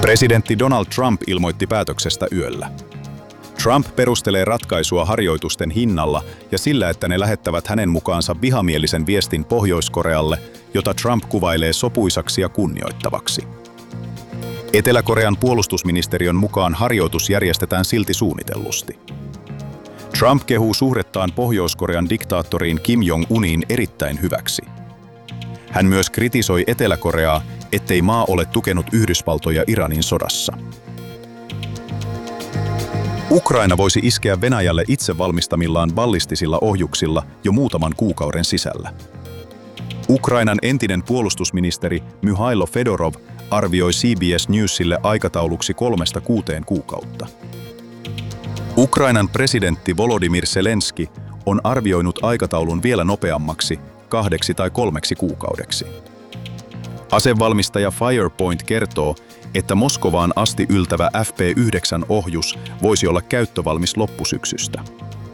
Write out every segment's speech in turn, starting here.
Presidentti Donald Trump ilmoitti päätöksestä yöllä. Trump perustelee ratkaisua harjoitusten hinnalla ja sillä, että ne lähettävät hänen mukaansa vihamielisen viestin Pohjois-Korealle, jota Trump kuvailee sopuisaksi ja kunnioittavaksi. Etelä-Korean puolustusministeriön mukaan harjoitus järjestetään silti suunnitellusti. Trump kehuu suhdettaan Pohjois-Korean diktaattoriin Kim Jong-uniin erittäin hyväksi. Hän myös kritisoi Etelä-Koreaa, ettei maa ole tukenut Yhdysvaltoja Iranin sodassa. Ukraina voisi iskeä Venäjälle itse valmistamillaan ballistisilla ohjuksilla jo muutaman kuukauden sisällä. Ukrainan entinen puolustusministeri Myhailo Fedorov arvioi CBS Newsille aikatauluksi 3–6 kuukautta. Ukrainan presidentti Volodymyr Zelenski on arvioinut aikataulun vielä nopeammaksi 2 tai 3 kuukaudeksi. Asevalmistaja Firepoint kertoo, että Moskovaan asti yltävä FP9-ohjus voisi olla käyttövalmis loppusyksystä.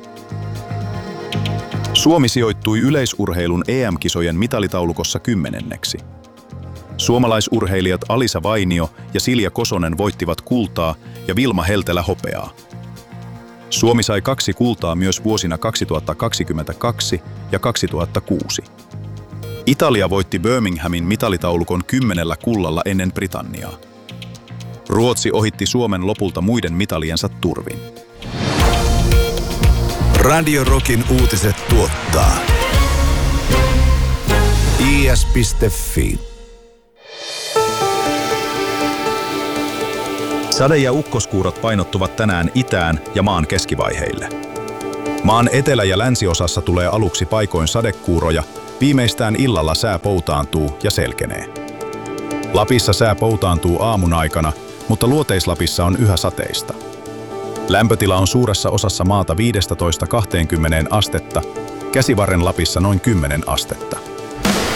Suomi sijoittui yleisurheilun EM-kisojen mitalitaulukossa 10. Suomalaisurheilijat Alisa Vainio ja Silja Kosonen voittivat kultaa ja Vilma Heltelä hopeaa. Suomi sai 2 kultaa myös vuosina 2022 ja 2006. Italia voitti Birminghamin mitalitaulukon 10 kullalla ennen Britanniaa. Ruotsi ohitti Suomen lopulta muiden mitaliensa turvin. Radio Rockin uutiset tuottaa is.fi. Sade- ja ukkoskuurot painottuvat tänään itään ja maan keskivaiheille. Maan etelä- ja länsiosassa tulee aluksi paikoin sadekuuroja, viimeistään illalla sää poutaantuu ja selkenee. Lapissa sää poutaantuu aamun aikana, mutta Luoteis-Lapissa on yhä sateista. Lämpötila on suuressa osassa maata 15–20 astetta, Käsivarren Lapissa noin 10 astetta.